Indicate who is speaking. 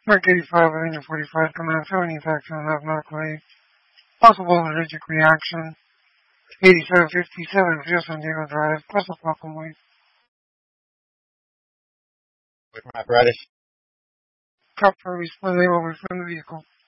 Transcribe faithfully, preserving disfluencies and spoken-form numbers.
Speaker 1: Mark eighty-five with engine forty-five command seventy taxi on have not clay. Possible allergic reaction. eighty-seven fifty-seven Rio San Diego Drive, plus a welcome weight.
Speaker 2: With my apparatus.
Speaker 1: Top for respond label from the vehicle.